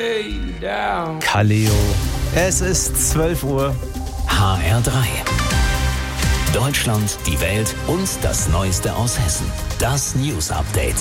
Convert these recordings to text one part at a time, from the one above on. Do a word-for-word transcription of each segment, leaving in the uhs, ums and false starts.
Kaleo. Es ist zwölf Uhr. H R drei. Deutschland, die Welt und das Neueste aus Hessen. Das News Update.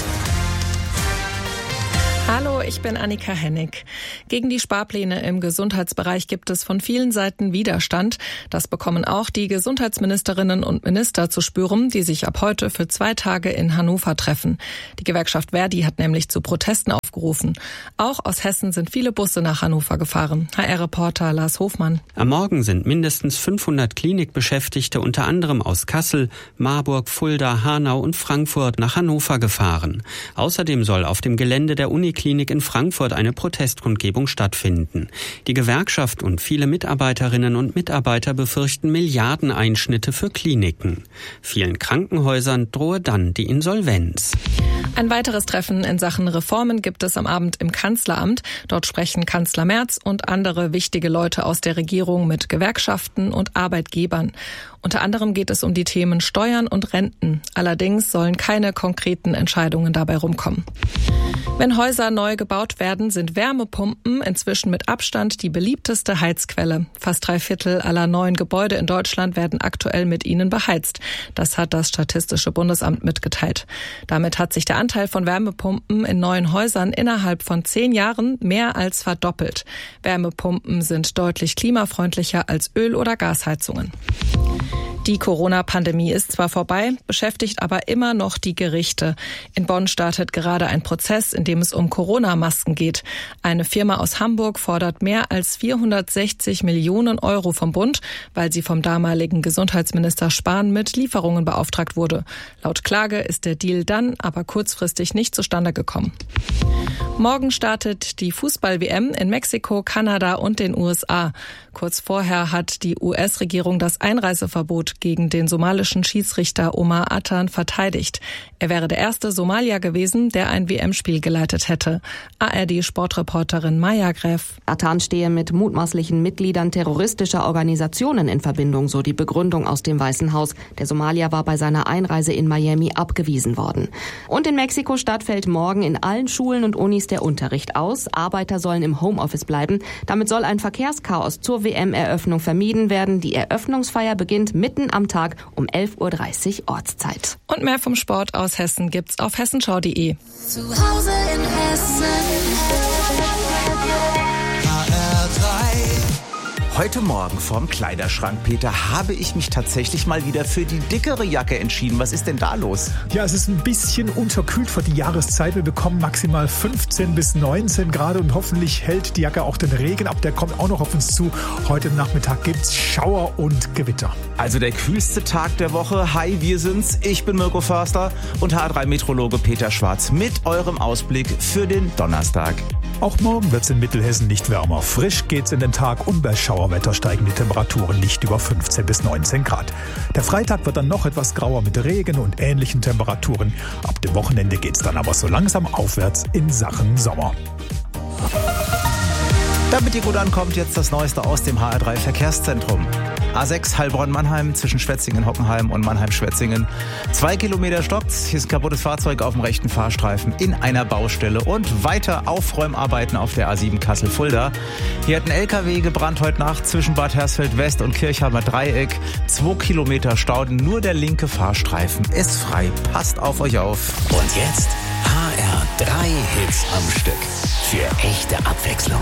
Hallo, ich bin Annika Hennig. Gegen die Sparpläne im Gesundheitsbereich gibt es von vielen Seiten Widerstand. Das bekommen auch die Gesundheitsministerinnen und Minister zu spüren, die sich ab heute für zwei Tage in Hannover treffen. Die Gewerkschaft Verdi hat nämlich zu Protesten aufgerufen. Auch aus Hessen sind viele Busse nach Hannover gefahren. H R-Reporter Lars Hofmann. Am Morgen sind mindestens fünfhundert Klinikbeschäftigte unter anderem aus Kassel, Marburg, Fulda, Hanau und Frankfurt nach Hannover gefahren. Außerdem soll auf dem Gelände der Uniklinik in Frankfurt eine Protestkundgebung stattfinden. Die Gewerkschaft und viele Mitarbeiterinnen und Mitarbeiter befürchten Milliardeneinschnitte für Kliniken. Vielen Krankenhäusern drohe dann die Insolvenz. Ein weiteres Treffen in Sachen Reformen gibt es am Abend im Kanzleramt. Dort sprechen Kanzler Merz und andere wichtige Leute aus der Regierung mit Gewerkschaften und Arbeitgebern. Unter anderem geht es um die Themen Steuern und Renten. Allerdings sollen keine konkreten Entscheidungen dabei rumkommen. Wenn Häuser neu gebaut werden, sind Wärmepumpen inzwischen mit Abstand die beliebteste Heizquelle. Fast drei Viertel aller neuen Gebäude in Deutschland werden aktuell mit ihnen beheizt. Das hat das Statistische Bundesamt mitgeteilt. Damit hat sich der Anteil von Wärmepumpen in neuen Häusern innerhalb von zehn Jahren mehr als verdoppelt. Wärmepumpen sind deutlich klimafreundlicher als Öl- oder Gasheizungen. Die Corona-Pandemie ist zwar vorbei, beschäftigt aber immer noch die Gerichte. In Bonn startet gerade ein Prozess, in dem es um Corona-Masken geht. Eine Firma aus Hamburg fordert mehr als vierhundertsechzig Millionen Euro vom Bund, weil sie vom damaligen Gesundheitsminister Spahn mit Lieferungen beauftragt wurde. Laut Klage ist der Deal dann aber kurzfristig nicht zustande gekommen. Morgen startet die Fußball-W M in Mexiko, Kanada und den U S A. Kurz vorher hat die U S-Regierung das Einreiseverbot gegen den somalischen Schiedsrichter Omar Atan verteidigt. Er wäre der erste Somalier gewesen, der ein W M-Spiel geleitet hätte. A R D-Sportreporterin Maja Greff. Atan stehe mit mutmaßlichen Mitgliedern terroristischer Organisationen in Verbindung, so die Begründung aus dem Weißen Haus. Der Somalier war bei seiner Einreise in Miami abgewiesen worden. Und in Mexiko-Stadt fällt morgen in allen Schulen und Unis der Unterricht aus. Arbeiter sollen im Homeoffice bleiben. Damit soll ein Verkehrschaos zur W M-Eröffnung vermieden werden. Die Eröffnungsfeier beginnt mitten am Tag um elf Uhr dreißig Ortszeit. Und mehr vom Sport aus Hessen gibt's auf hessenschau punkt de. Zu Hause in Hessen. H R drei. Heute Morgen vorm Kleiderschrank, Peter, habe ich mich tatsächlich mal wieder für die dickere Jacke entschieden. Was ist denn da los? Ja, es ist ein bisschen unterkühlt für die Jahreszeit. Wir bekommen maximal fünfzehn bis neunzehn Grad und hoffentlich hält die Jacke auch den Regen ab. Der kommt auch noch auf uns zu. Heute Nachmittag gibt's Schauer und Gewitter. Also der kühlste Tag der Woche. Hi, wir sind's. Ich bin Mirko Förster und H R drei Meteorologe Peter Schwarz mit eurem Ausblick für den Donnerstag. Auch morgen wird's in Mittelhessen nicht wärmer. Frisch geht's in den Tag und bei Schauerwetter steigen die Temperaturen nicht über fünfzehn bis neunzehn Grad. Der Freitag wird dann noch etwas grauer mit Regen und ähnlichen Temperaturen. Ab dem Wochenende geht's dann aber so langsam aufwärts in Sachen Sommer. Damit ihr gut ankommt, jetzt das Neueste aus dem H R drei Verkehrszentrum. A sechs Heilbronn-Mannheim zwischen Schwetzingen-Hockenheim und Mannheim-Schwetzingen. Zwei Kilometer stoppt. Hier ist ein kaputtes Fahrzeug auf dem rechten Fahrstreifen in einer Baustelle. Und weiter Aufräumarbeiten auf der A sieben Kassel-Fulda. Hier hat ein L K W gebrannt heute Nacht zwischen Bad Hersfeld-West und Kirchheimer Dreieck. Zwei Kilometer Stauden, nur der linke Fahrstreifen ist frei. Passt auf euch auf. Und jetzt H R drei Hits am Stück. Für echte Abwechslung.